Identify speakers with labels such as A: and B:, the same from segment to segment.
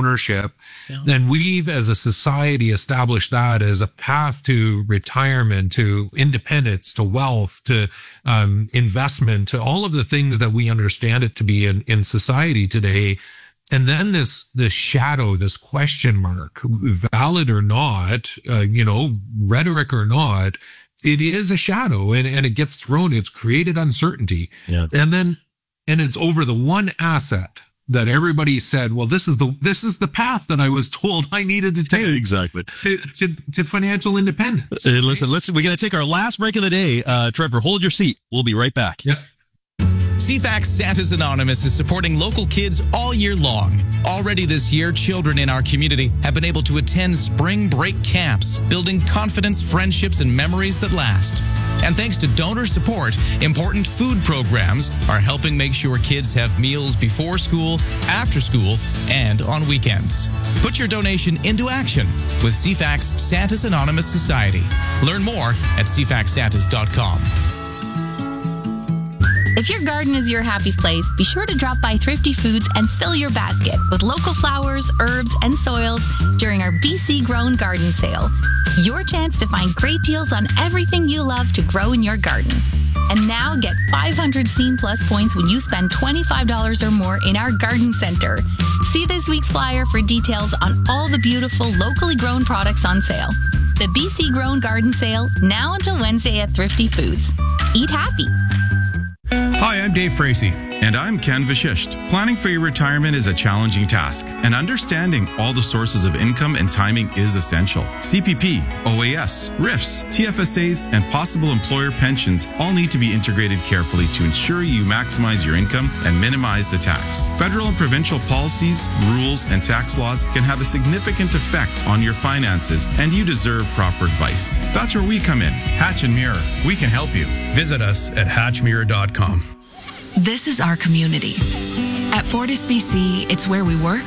A: ownership. And we've, as a society, established that as a path to retirement, to independence, to wealth, to investment, to all of the things that we understand it to be in society today. And then this shadow, this question mark, valid or not, rhetoric or not, it is a shadow, and it gets thrown. It's created uncertainty. Yeah. And it's over the one asset that everybody said, well, this is the path that I was told I needed to take.
B: Exactly.
A: To financial independence.
B: Listen, we're going to take our last break of the day. Trevor, hold your seat. We'll be right back.
A: Yep.
C: CFAX Santa's Anonymous is supporting local kids all year long. Already this year, children in our community have been able to attend spring break camps, building confidence, friendships, and memories that last. And thanks to donor support, important food programs are helping make sure kids have meals before school, after school, and on weekends. Put your donation into action with CFAX Santa's Anonymous Society. Learn more at cfaxsantas.com.
D: If your garden is your happy place, be sure to drop by Thrifty Foods and fill your basket with local flowers, herbs, and soils during our BC Grown Garden Sale. Your chance to find great deals on everything you love to grow in your garden. And now get 500 Scene Plus points when you spend $25 or more in our garden center. See this week's flyer for details on all the beautiful locally grown products on sale. The BC Grown Garden Sale, now until Wednesday at Thrifty Foods. Eat happy.
E: Hi, I'm Dave Fracey. And I'm Ken Vashisht. Planning for your retirement is a challenging task, and understanding all the sources of income and timing is essential. CPP, OAS, RIFs, TFSAs, and possible employer pensions all need to be integrated carefully to ensure you maximize your income and minimize the tax. Federal and provincial policies, rules, and tax laws can have a significant effect on your finances, and you deserve proper advice. That's where we come in. Hatch and Mirror. We can help you. Visit us at hatchmirror.com.
F: This is our community. At Fortis BC, it's where we work,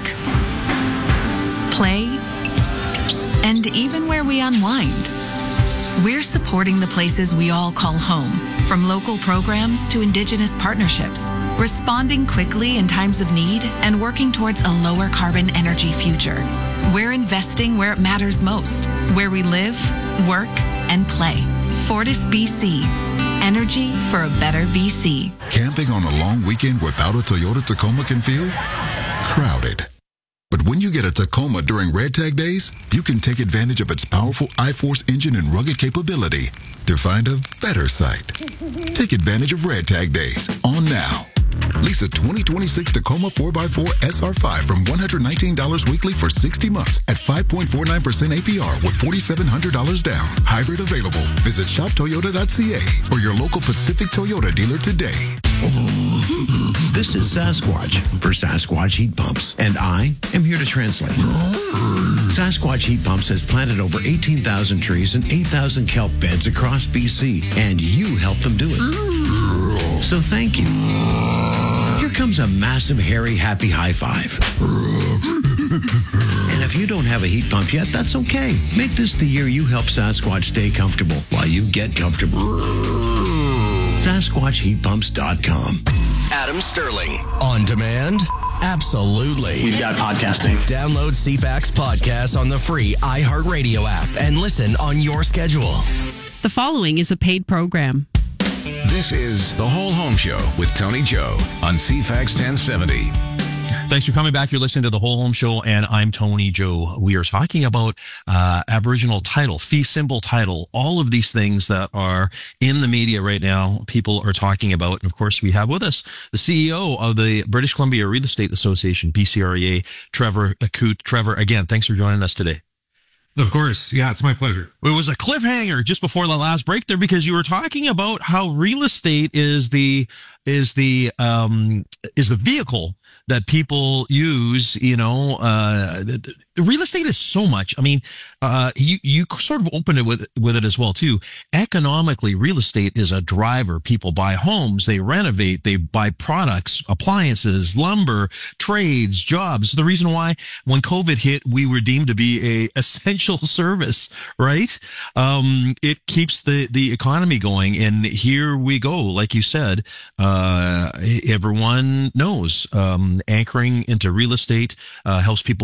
F: play, and even where we unwind. We're supporting the places we all call home, from local programs to Indigenous partnerships, responding quickly in times of need and working towards a lower carbon energy future. We're investing where it matters most, where we live, work, and play. Fortis BC. Energy for a better BC.
G: Camping on a long weekend without a Toyota Tacoma can feel crowded. But when you get a Tacoma during Red Tag Days, you can take advantage of its powerful I-Force engine and rugged capability to find a better site. Take advantage of Red Tag Days on now. Lease a 2026 Tacoma 4x4 SR5 from $119 weekly for 60 months at 5.49% APR with $4,700 down. Hybrid available. Visit shoptoyota.ca or your local Pacific Toyota dealer today.
H: This is Sasquatch for Sasquatch Heat Pumps, and I am here to translate. Sasquatch Heat Pumps has planted over 18,000 trees and 8,000 kelp beds across BC, and you helped them do it. So thank you. Here comes a massive, hairy, happy high five. And if you don't have a heat pump yet, that's okay. Make this the year you help Sasquatch stay comfortable while you get comfortable. SasquatchHeatPumps.com.
I: Adam Sterling. On demand? Absolutely.
J: We've got podcasting.
I: Download CFAX Podcast on the free iHeartRadio app and listen on your schedule.
K: The following is a paid program.
L: This is The Whole Home Show with Tony Joe on CFAX 1070.
B: Thanks for coming back. You're listening to The Whole Home Show, and I'm Tony Joe. We are talking about Aboriginal title, fee simple title, all of these things that are in the media right now, people are talking about. And of course, we have with us the CEO of the British Columbia Real Estate Association, BCREA, Trevor Coote. Trevor, again, thanks for joining us today.
A: Of course. Yeah, it's my pleasure.
B: It was a cliffhanger just before the last break there because you were talking about how real estate is the vehicle that people use, real estate is so much. I mean, you sort of opened it with it as well too. Economically, real estate is a driver. People buy homes, they renovate, they buy products, appliances, lumber, trades, jobs. The reason why when COVID hit, we were deemed to be a essential service, right? It keeps the economy going. And here we go. Like you said, everyone knows, anchoring into real estate, helps people